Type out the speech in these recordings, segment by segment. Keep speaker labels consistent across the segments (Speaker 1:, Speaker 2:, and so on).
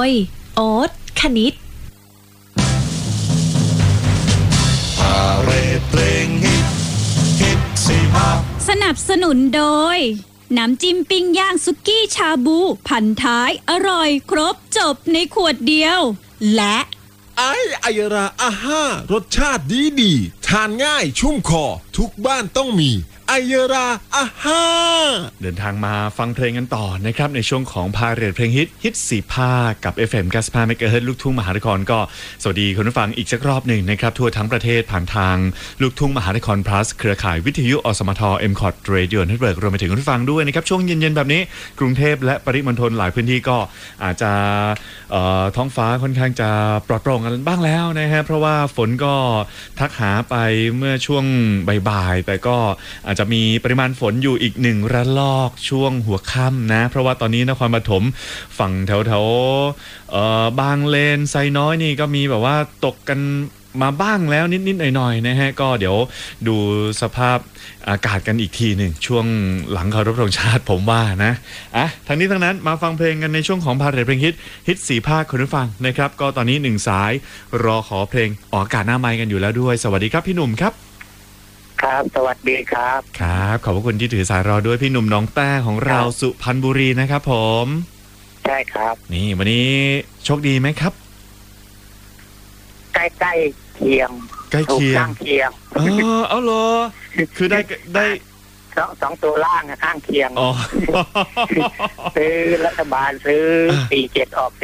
Speaker 1: ยโอ๊ตคณิต
Speaker 2: พาเรดเพลงฮิตสี่ภาค
Speaker 1: สนับสนุนโดยน้ำจิ้มปิ้งย่างสุกี้ชาบูพันท้ายอร่อยครบจบในขวดเดียวและ
Speaker 2: ไอยราอาห้ารสชาติดีทานง่ายชุ่มคอทุกบ้านต้องมีไอยราอาห้า
Speaker 3: เดินทางมาฟังเพลงกันต่อนะครับในช่วงของพาเรดเพลงฮิตสี่ภาคกับ FM 95 MHz ลูกทุ่งมหานครก็สวัสดีคุณผู้ฟังอีกสักรอบหนึ่งนะครับทั่วทั้งประเทศผ่านทางลูกทุ่งมหานคร plus เครือข่ายวิทยุอสมท MCOT Radio Network รวมไปถึงคุณผู้ฟังด้วยนะครับช่วงเย็นๆแบบนี้กรุงเทพและปริมณฑลหลายพื้นที่ก็อาจจะท้องฟ้าค่อนข้างจะปลอดโปร่งกันบ้างแล้วนะฮะเพราะว่าฝนก็ทักหาไปเมื่อช่วงบ่ายๆแต่ก็อาจจะมีปริมาณฝนอยู่อีกหนึ่งระลอกช่วงหัวค่ำนะเพราะว่าตอนนี้นครปฐมฝั่งแถวบางเลนไซน้อยนี่ก็มีแบบว่าตกกันมาบ้างแล้วนิดๆหน่อยๆนะฮะก็เดี๋ยวดูสภาพอากาศกันอีกทีหนึ่งช่วงหลังเคารพธงชาติผมว่านะทั้งนี้ทั้งนั้นมาฟังเพลงกันในช่วงของพาเรดเพลงฮิต4ภาคคุณผู้ฟังนะครับก็ตอนนี้1สายรอขอเพลงออกอากาศหน้าไมค์กันอยู่แล้วด้วยสวัสดีครับพี่หนุ่มครับ
Speaker 4: ครับสวัสดีครับ
Speaker 3: ครับขอบพระคุณที่ถือสายรอด้วยพี่หนุ่มน้องแต้ของเราสุพรรณบุรีนะครับผม
Speaker 4: ใช่ครับ
Speaker 3: นี่วันนี้โชคดีไหมครับ
Speaker 4: ใกล้เคียง
Speaker 3: ใกล้เคียง
Speaker 4: ข้างเคียง
Speaker 3: เอาเหรอคือได้
Speaker 4: สองตัวล่างข้างเคียงซื้อรัฐบาลซื้อ47ออก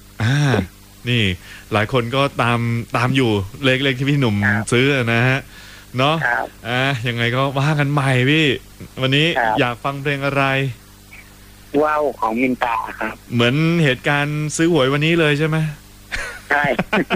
Speaker 4: 48
Speaker 3: นี่หลายคนก็ตามอยู่เลขที่พี่หนุ่มซื้อนะฮะเนาะยังไงก็ว่ากันใหม่พี่วันนี้อยากฟังเพลงอะไร
Speaker 4: ว้าวของมินตาครับ
Speaker 3: เหมือนเหตุการณ์ซื้อหวยวันนี้เลยใช่ไหม
Speaker 4: ใช่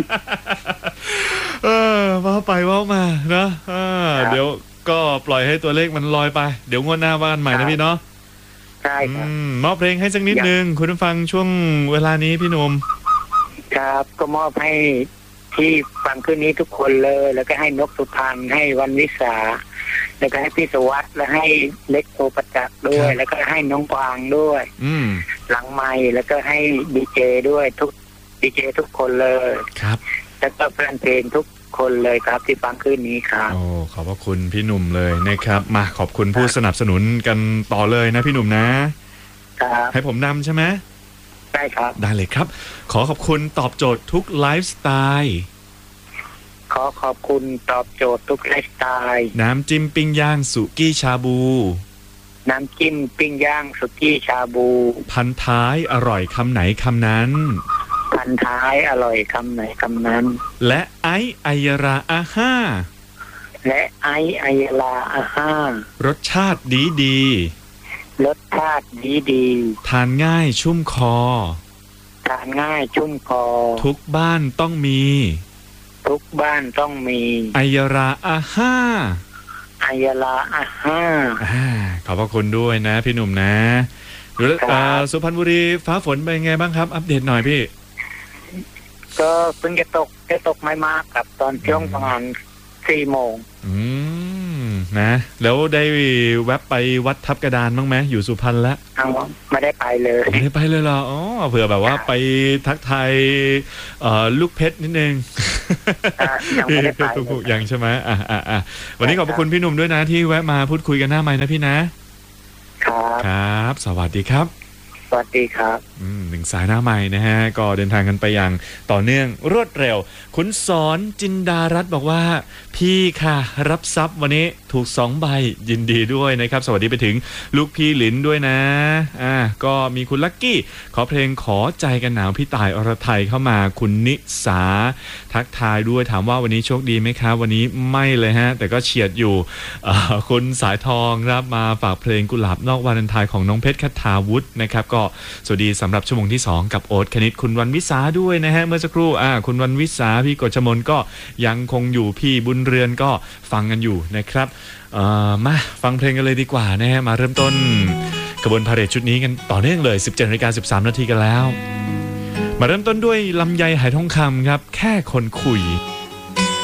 Speaker 3: ว่าไปว่ามาเนาะเดี๋ยวก็ปล่อยให้ตัวเลขมันลอยไปเดี๋ยวงวดหน้าว่ากันใหม่นะพี่เนาะ
Speaker 4: ใช่ครับ
Speaker 3: มอบเพลงให้สักนิดนึงคุณผู้ฟังช่วงเวลานี้พี่หนุ่ม
Speaker 4: ครับก็มอบให้ที่ฟังคืนนี้ทุกคนเลยแล้วก็ให้นกสุพรรณให้วันวิสาแล้วก็ให้พี่สวัสดิ์และให้เล็กโพประจักษ์ด้วยแล้วก็ให้น้องกวางด้วยหลังไมค์แล้วก็ให้ดีเจด้วยทุกดีเจทุกคนเลย
Speaker 3: ครับ
Speaker 4: แล้วก็แฟนเพลงทุกคนเลยครับที่ฟังคืนนี้ครับ
Speaker 3: โอ้ขอบพระคุณพี่หนุ่มเลยนะครับมาขอบคุณผู้สนับสนุนกันต่อเลยนะพี่หนุ่มนะครับให้ผมนำใช่ไหม
Speaker 4: ได้ครับ
Speaker 3: ได้เลยครับขอขอบคุณตอบโจทย์ทุกไลฟ์สไตล์
Speaker 4: ขอขอบคุณตอบโจทย์ทุกไลฟ์สไตล์
Speaker 3: น้ำจิ้มปิ้งย่างสุกี้ชาบู
Speaker 4: น้ำจิ้มปิ้งย่างสุกี้ชาบู
Speaker 3: พันท้ายอร่อยคำไหนคำนั้น
Speaker 4: พันท้ายอร่อยคำไหนคำนั้น
Speaker 3: และไอราอาห้า
Speaker 4: และไอราอาห้าร
Speaker 3: สชาติดี
Speaker 4: รสชาติดี
Speaker 3: ทานง่ายชุ่มคอ
Speaker 4: ทานง่ายชุ่มคอ
Speaker 3: ทุกบ้านต้องมี
Speaker 4: ทุกบ้านต้องมี
Speaker 3: ไอยราอาห้า
Speaker 4: ไอยราอาห้า
Speaker 3: ขอบพระคุณด้วยนะพี่หนุ่มนะสุพรรณบุรีฟ้าฝนเป็นไงบ้างครับอัปเดตหน่อยพี่
Speaker 4: ก็เพิ่งจะตกไม่มากครับตอนช่วงประมาณ4 โมง
Speaker 3: นะแล้วได้แวะไปวัดทับกระดานบ้างไหมอยู่สุพรรณแล้ว
Speaker 4: ไม่ได้ไปเลย
Speaker 3: ไม่ได้ไปเลยเหรออ๋อเผื่อแบบว่าไปทักทายลูกเพชรนิดนึง
Speaker 4: ยังไม่ได้ไป
Speaker 3: ยังใช่ไหมวันนี้ขอบคุณพี่หนุ่มด้วยนะที่แวะมาพูดคุยกันหน้าไมค์นะพี่นะครับสวัสดีครับ
Speaker 4: สวัสดีครับ
Speaker 3: 1สายหน้าใหม่นะฮะก็เดินทางกันไปอย่างต่อเนื่องรวดเร็วคุณสอนจินดารัตน์บอกว่าพี่ค่ะรับทรัพย์วันนี้ถูก2 ใบยินดีด้วยนะครับสวัสดีไปถึงลูกพี่หลินด้วยนะก็มีคุณลักกี้ขอเพลงขอใจกันหนาวพี่ต่ายอรไทยเข้ามาคุณนิสาทักทายด้วยถามว่าวันนี้โชคดีไหมครับวันนี้ไม่เลยฮะแต่ก็เฉียดอยู่คุณสายทองรับมาฝากเพลงกุหลาบนอกวาเลนไทน์ของน้องเพชรคทาวุฒินะครับก็สวัสดีสำหรับชั่วโมงที่2กับโอ๊ตคณิตคุณวันวิสาด้วยนะฮะเมื่อสักครู่คุณวันวิสาพี่กฤษมนก็ยังคงอยู่พี่บุญเรือนก็ฟังกันอยู่นะครับมาฟังเพลงกันเลยดีกว่านะฮะมาเริ่มต้นกระบวนพาเหรดชุดนี้กันต่อเนื่องเลย 17:13 นาทีกันแล้วมาเริ่มต้นด้วยลำไยหายทองคำครับแค่คนคุย